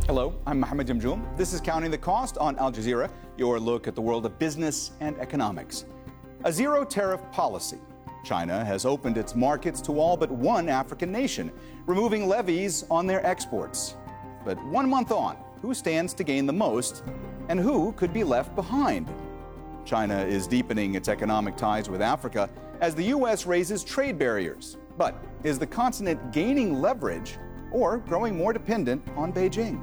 Hello, I'm Mohammed Jamjoom. This is Counting the Cost on Al Jazeera, your look at the world of business and economics. A zero-tariff policy. China has opened its markets to all but one African nation, removing levies on their exports. But 1 month on, who stands to gain the most and who could be left behind? China is deepening its economic ties with Africa as the U.S. raises trade barriers. But is the continent gaining leverage or growing more dependent on Beijing?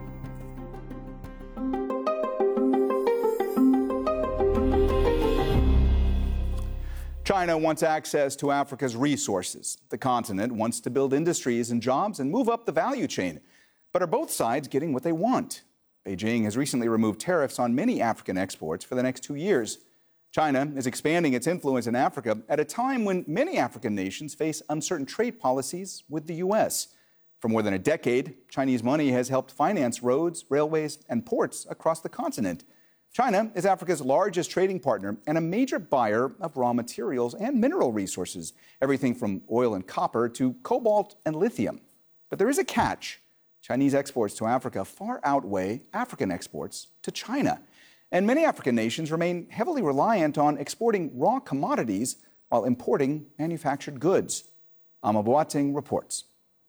China wants access to Africa's resources. The continent wants to build industries and jobs and move up the value chain. But are both sides getting what they want? Beijing has recently removed tariffs on many African exports for the next 2 years. China is expanding its influence in Africa at a time when many African nations face uncertain trade policies with the U.S. For more than a decade, Chinese money has helped finance roads, railways, and ports across the continent. China is Africa's largest trading partner and a major buyer of raw materials and mineral resources, everything from oil and copper to cobalt and lithium. But there is a catch. Chinese exports to Africa far outweigh African exports to China. And many African nations remain heavily reliant on exporting raw commodities while importing manufactured goods. Ama Boateng reports.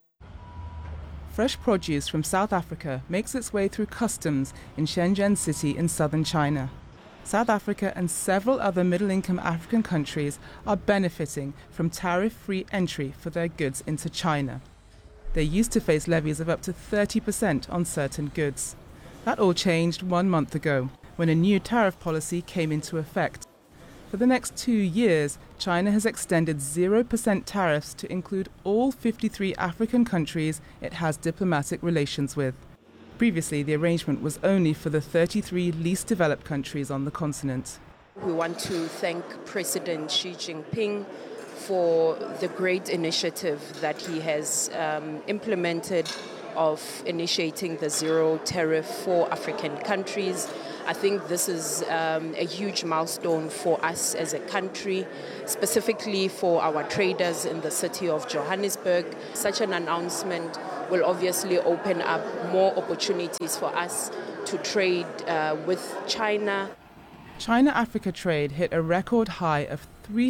Fresh produce from South Africa makes its way through customs in Shenzhen City in southern China. South Africa and several other middle-income African countries are benefiting from tariff-free entry for their goods into China. They used to face levies of up to 30% on certain goods. That all changed 1 month ago, when a new tariff policy came into effect. For the next 2 years, China has extended 0% tariffs to include all 53 African countries it has diplomatic relations with. Previously, the arrangement was only for the 33 least developed countries on the continent. We want to thank President Xi Jinping for the great initiative that he has implemented of initiating the zero tariff for African countries. I think this is a huge milestone for us as a country, specifically for our traders in the city of Johannesburg. Such an announcement will obviously open up more opportunities for us to trade with China. China-Africa trade hit a record high of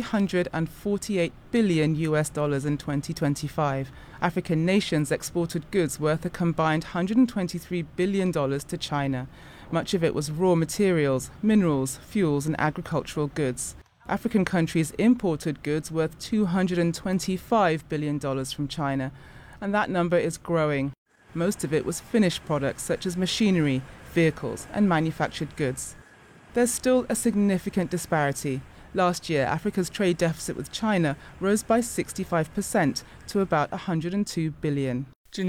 $348 billion in 2025. African nations exported goods worth a combined $123 billion to China. Much of it was raw materials, minerals, fuels and agricultural goods. African countries imported goods worth $225 billion from China, and that number is growing. Most of it was finished products such as machinery, vehicles and manufactured goods. There's still a significant disparity. Last year, Africa's trade deficit with China rose by 65% to about $102 billion.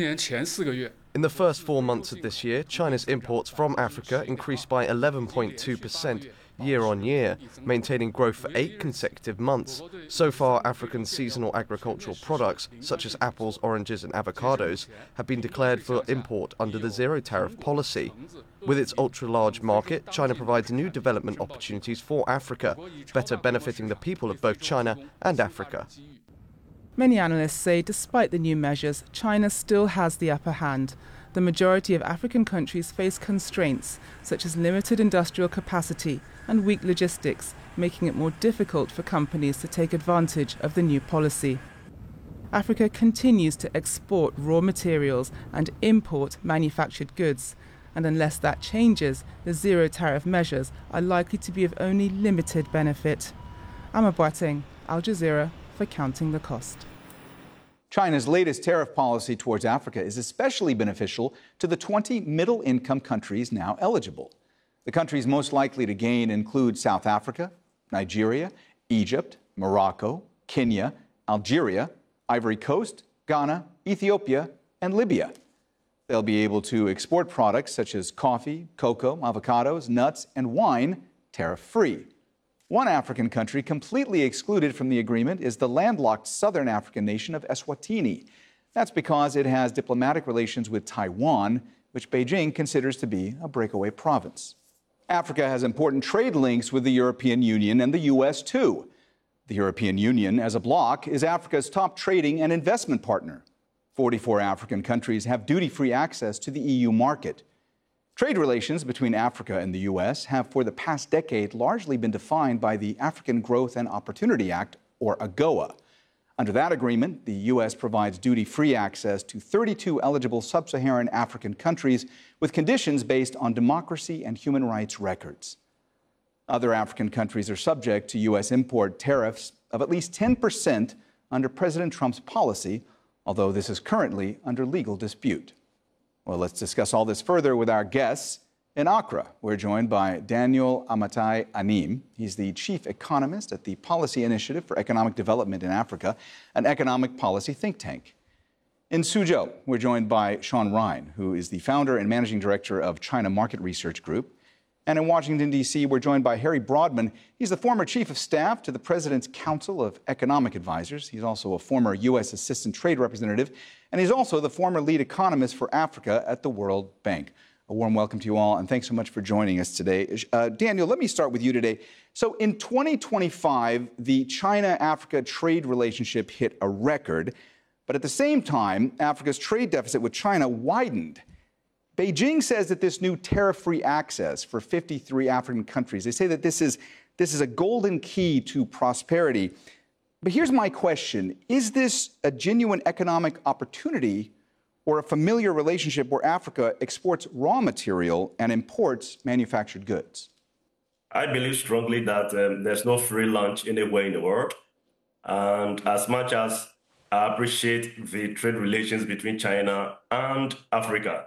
In the first 4 months of this year, China's imports from Africa increased by 11.2% year-on-year, maintaining growth for 8 consecutive months. So far, African seasonal agricultural products, such as apples, oranges and avocados, have been declared for import under the zero-tariff policy. With its ultra-large market, China provides new development opportunities for Africa, better benefiting the people of both China and Africa. Many analysts say despite the new measures, China still has the upper hand. The majority of African countries face constraints, such as limited industrial capacity and weak logistics, making it more difficult for companies to take advantage of the new policy. Africa continues to export raw materials and import manufactured goods, and unless that changes, the zero-tariff measures are likely to be of only limited benefit. Ama Boateng, Al Jazeera, for Counting the Cost. China's latest tariff policy towards Africa is especially beneficial to the 20 middle-income countries now eligible. The countries most likely to gain include South Africa, Nigeria, Egypt, Morocco, Kenya, Algeria, Ivory Coast, Ghana, Ethiopia, and Libya. They'll be able to export products such as coffee, cocoa, avocados, nuts, and wine tariff-free. One African country completely excluded from the agreement is the landlocked southern African nation of Eswatini. That's because it has diplomatic relations with Taiwan, which Beijing considers to be a breakaway province. Africa has important trade links with the European Union and the U.S. too. The European Union, as a bloc, is Africa's top trading and investment partner. 44 African countries have duty-free access to the EU market. Trade relations between Africa and the U.S. have for the past decade largely been defined by the African Growth and Opportunity Act, or AGOA. Under that agreement, the U.S. provides duty-free access to 32 eligible sub-Saharan African countries with conditions based on democracy and human rights records. Other African countries are subject to U.S. import tariffs of at least 10% under President Trump's policy, although this is currently under legal dispute. Well, let's discuss all this further with our guests. In Accra, we're joined by Daniel Amatai Anim. He's the chief economist at the Policy Initiative for Economic Development in Africa, an economic policy think tank. In Suzhou, we're joined by Sean Ryan, who is the founder and managing director of China Market Research Group. And in Washington, D.C., we're joined by Harry Broadman. He's the former chief of staff to the President's Council of Economic Advisors. He's also a former U.S. Assistant Trade Representative, and he's also the former lead economist for Africa at the World Bank. A warm welcome to you all, and thanks so much for joining us today. Daniel, let me start with you today. So in 2025, the China-Africa trade relationship hit a record, but at the same time, Africa's trade deficit with China widened. Beijing says that this new tariff-free access for 53 African countries, they say that this is a golden key to prosperity. But here's my question. Is this a genuine economic opportunity or a familiar relationship where Africa exports raw material and imports manufactured goods? I believe strongly that there's no free lunch anywhere in the world. And as much as I appreciate the trade relations between China and Africa,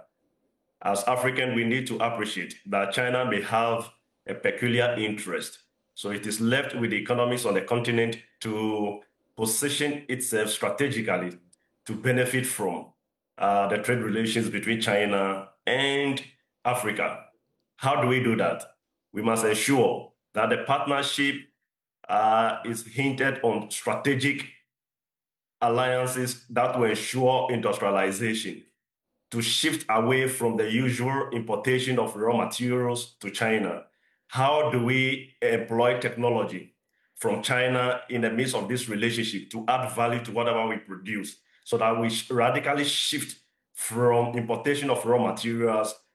as African, we need to appreciate that China may have a peculiar interest. So it is left with the economies on the continent to position itself strategically to benefit from the trade relations between China and Africa. How do we do that? We must ensure that the partnership is hinted on strategic alliances that will ensure industrialization, to shift away from the usual importation of raw materials to China. How do we employ technology from China in the midst of this relationship to add value to whatever we produce, so that we radically shift from importation of raw materials